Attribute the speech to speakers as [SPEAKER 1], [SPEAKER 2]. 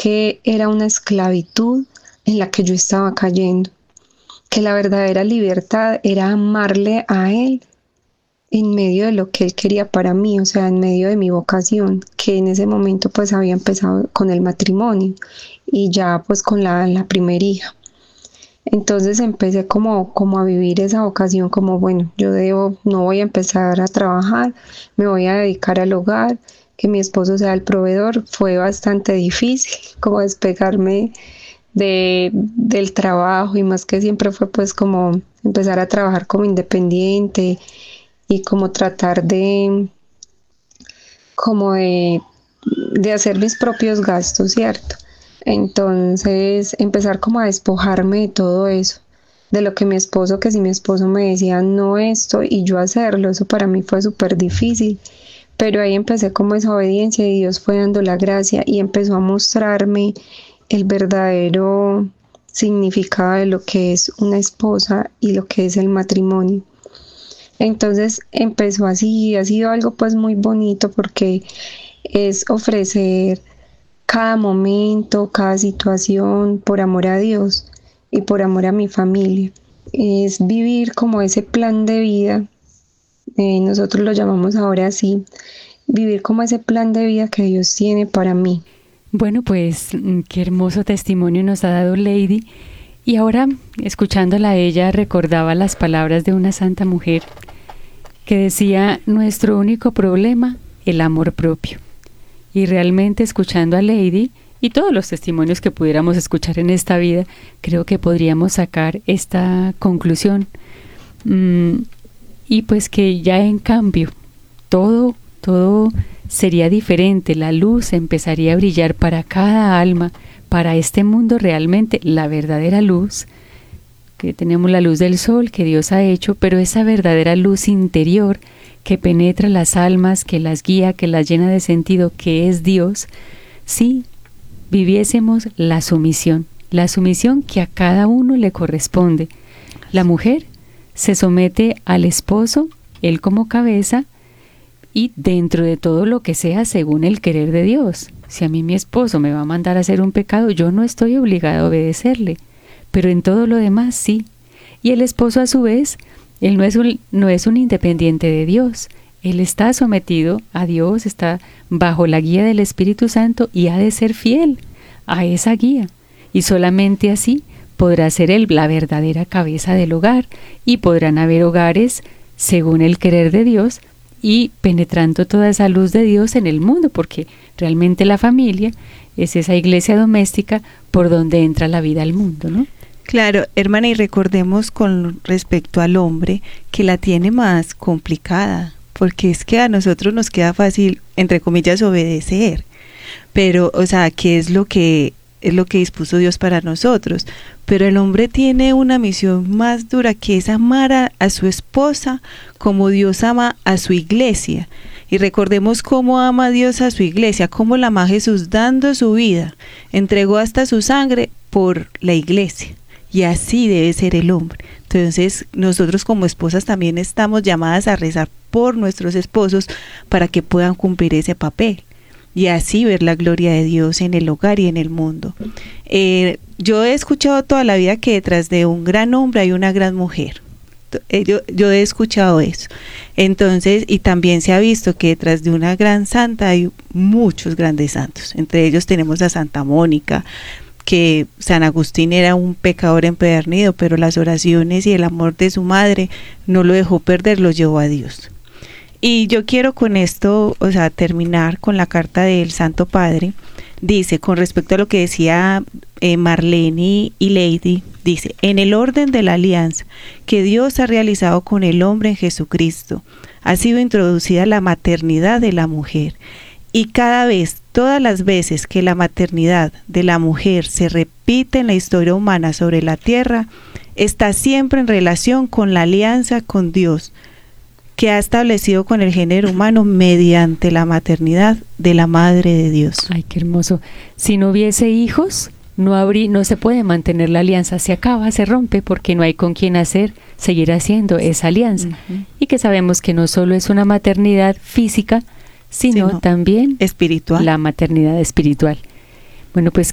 [SPEAKER 1] que era una esclavitud en la que yo estaba cayendo, que la verdadera libertad era amarle a Él en medio de lo que Él quería para mí, o sea, en medio de mi vocación, que en ese momento pues había empezado con el matrimonio y ya pues con la primer hija. Entonces empecé como a vivir esa vocación como, bueno, no voy a empezar a trabajar, me voy a dedicar al hogar, que mi esposo sea el proveedor. Fue bastante difícil como despegarme del trabajo, y más que siempre fue pues como empezar a trabajar como independiente y como tratar como de hacer mis propios gastos, ¿cierto? Entonces empezar como a despojarme de todo eso, de lo que mi esposo, que si mi esposo me decía no esto y yo hacerlo, eso para mí fue súper difícil. Pero ahí empecé como esa obediencia y Dios fue dando la gracia y empezó a mostrarme el verdadero significado de lo que es una esposa y lo que es el matrimonio. Entonces empezó así, ha sido algo pues muy bonito, porque es ofrecer cada momento, cada situación por amor a Dios y por amor a mi familia. Es vivir como ese plan de vida, nosotros lo llamamos ahora así, vivir como ese plan de vida que Dios tiene para mí.
[SPEAKER 2] Bueno, pues qué hermoso testimonio nos ha dado Lady. Y ahora, escuchándola a ella, recordaba las palabras de una santa mujer que decía: nuestro único problema, el amor propio. Y realmente, escuchando a Lady y todos los testimonios que pudiéramos escuchar en esta vida, creo que podríamos sacar esta conclusión. Y pues que ya en cambio todo sería diferente, la luz empezaría a brillar para cada alma, para este mundo realmente, la verdadera luz, que tenemos la luz del sol que Dios ha hecho, pero esa verdadera luz interior que penetra las almas, que las guía, que las llena de sentido, que es Dios, si viviésemos la sumisión que a cada uno le corresponde. La mujer se somete al esposo, él como cabeza, y dentro de todo lo que sea según el querer de Dios. Si a mí mi esposo me va a mandar a hacer un pecado, yo no estoy obligada a obedecerle, pero en todo lo demás sí. Y el esposo a su vez, él no es un independiente de Dios, él está sometido a Dios, está bajo la guía del Espíritu Santo y ha de ser fiel a esa guía. Y solamente así podrá ser él la verdadera cabeza del hogar, y podrán haber hogares según el querer de Dios y penetrando toda esa luz de Dios en el mundo, porque realmente la familia es esa iglesia doméstica por donde entra la vida al mundo, ¿no?
[SPEAKER 3] Claro, hermana, y recordemos con respecto al hombre que la tiene más complicada, porque es que a nosotros nos queda fácil, entre comillas, obedecer, pero, o sea, ¿qué es lo que dispuso Dios para nosotros? Pero el hombre tiene una misión más dura, que es amar a su esposa como Dios ama a su iglesia. Y recordemos cómo ama Dios a su iglesia, cómo la ama Jesús dando su vida, entregó hasta su sangre por la iglesia. Y así debe ser el hombre. Entonces nosotros como esposas también estamos llamadas a rezar por nuestros esposos para que puedan cumplir ese papel y así ver la gloria de Dios en el hogar y en el mundo. Yo he escuchado toda la vida que detrás de un gran hombre hay una gran mujer. Yo he escuchado eso. Entonces, y también se ha visto que detrás de una gran santa hay muchos grandes santos. Entre ellos tenemos a Santa Mónica, que San Agustín era un pecador empedernido, pero las oraciones y el amor de su madre no lo dejó perder, lo llevó a Dios. Y yo quiero con esto, o sea, terminar con la carta del Santo Padre. Dice, con respecto a lo que decía Marlene y Lady, dice: en el orden de la alianza que Dios ha realizado con el hombre en Jesucristo, ha sido introducida la maternidad de la mujer. Y todas las veces que la maternidad de la mujer se repite en la historia humana sobre la tierra, está siempre en relación con la alianza con Dios, que ha establecido con el género humano mediante la maternidad de la Madre de Dios.
[SPEAKER 2] Ay, qué hermoso. Si no hubiese hijos, no se puede mantener la alianza, se acaba, se rompe, porque no hay con quien seguir haciendo esa alianza. Uh-huh. Y que sabemos que no solo es una maternidad física, sino también
[SPEAKER 3] espiritual.
[SPEAKER 2] La maternidad espiritual. Bueno, pues